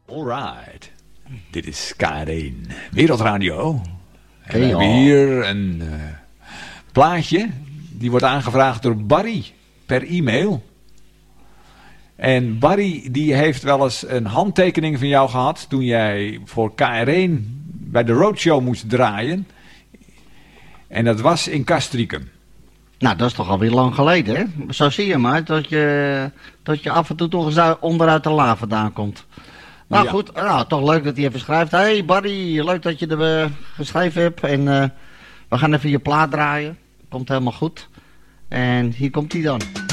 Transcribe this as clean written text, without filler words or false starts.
Alright, dit is KR1 Wereldradio. En Hey, we hebben hier een plaatje. Die wordt aangevraagd door Barry per e-mail. En Barry die heeft wel eens een handtekening van jou gehad toen jij voor KR1 bij de Roadshow moest draaien. En dat was in Castricum. Nou, dat is toch alweer lang geleden, hè? Zo zie je maar, dat je af en toe toch eens onderuit de la vandaan komt. Nou Ja. goed, nou, toch leuk dat hij even schrijft. Hey Barry, leuk dat je er geschreven hebt. En we gaan even je plaat draaien. Komt helemaal goed. En hier komt hij dan.